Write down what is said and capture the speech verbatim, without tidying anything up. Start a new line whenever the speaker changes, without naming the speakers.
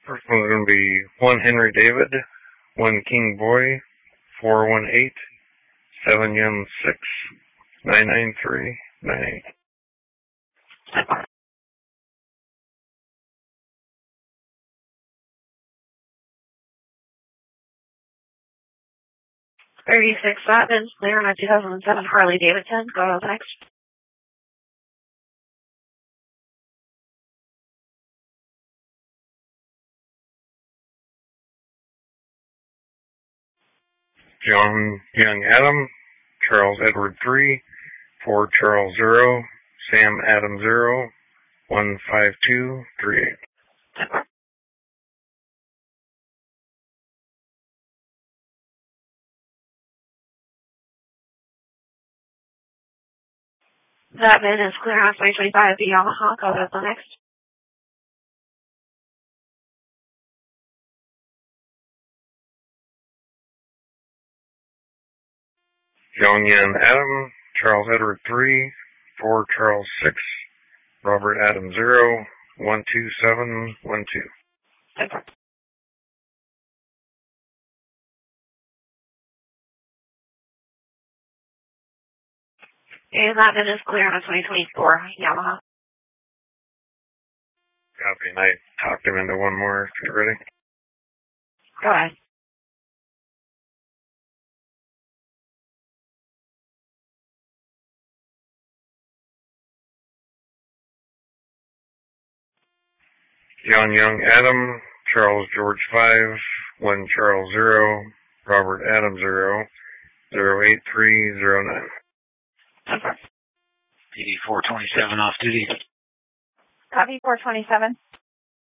First one's going to be one Henry David, one King Boy, four one eight, seven Yum six, nine nine three, nine eight.
thirty-six Latin, clear on a two thousand seven Harley Davidson. Go to the next.
John Young Adam, Charles Edward three, four Charles zero, Sam Adam zero, one five two three eight.
That bin is clear on twenty twenty-five the Yamaha. Go to the next.
John Yan Adam, Charles Edward three, four Charles six, Robert Adam zero, one two seven one two.
And that bin is clear on twenty twenty-four Yamaha.
Copy, and I talked him into one more if you're ready.
Go ahead.
John Young Adam, Charles George five, one Charles zero, Robert Adam zero, zero eight three zero nine.
P D four twenty-seven off duty.
Copy four twenty-seven.